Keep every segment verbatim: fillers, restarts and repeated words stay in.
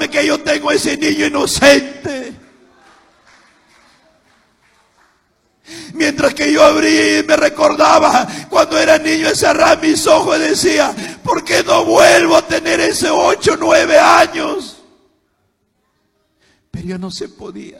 recordarme que yo tengo ese niño inocente. Mientras que yo abría y me recordaba cuando era niño, cerraba mis ojos y decía, ¿por qué no vuelvo a tener ese ocho, nueve años? Pero ya no se podía.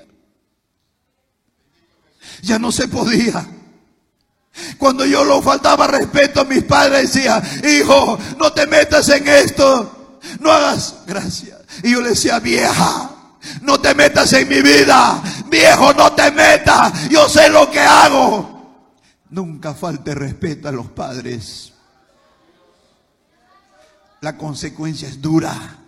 Ya no se podía. Cuando yo lo faltaba respeto a mis padres, decía, hijo, no te metas en esto, no hagas gracias. Y yo le decía, vieja, no te metas en mi vida, viejo, no te metas, yo sé lo que hago. Nunca falte respeto a los padres. La consecuencia es dura.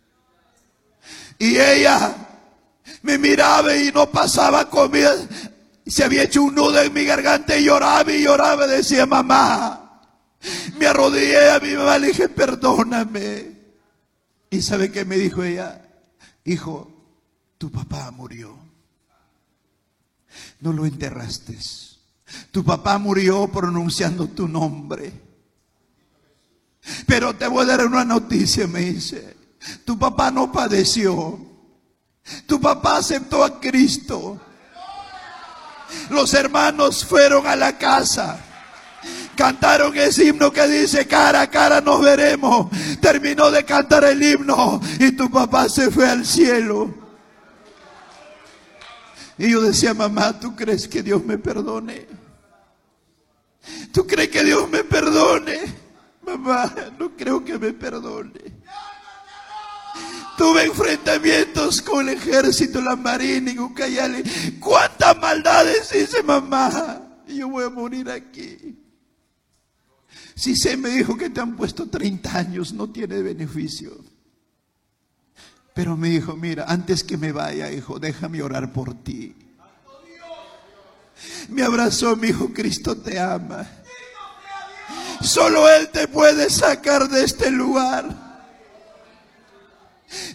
Y ella me miraba y no pasaba comida. Se había hecho un nudo en mi garganta y lloraba y lloraba y decía, mamá. Me arrodillé a mi mamá, le dije, perdóname. ¿Y sabe qué me dijo ella? Hijo, tu papá murió. No lo enterraste. Tu papá murió pronunciando tu nombre. Pero te voy a dar una noticia, me dice. Tu papá no padeció. Tu papá aceptó a Cristo. Los hermanos fueron a la casa. Cantaron ese himno que dice, cara a cara nos veremos. Terminó de cantar el himno y tu papá se fue al cielo. Y yo decía, mamá, ¿tú crees que Dios me perdone? ¿Tú crees que Dios me perdone? Mamá, no creo que me perdone. Tuve enfrentamientos con el ejército, la marina y Ucayali. ¿Cuántas maldades hice, mamá? Y yo voy a morir aquí. Si se me dijo que te han puesto treinta años, no tiene beneficio. Pero me dijo, mira, antes que me vaya, hijo, déjame orar por ti. Me abrazó, me dijo, Cristo te ama. Solo Él te puede sacar de este lugar.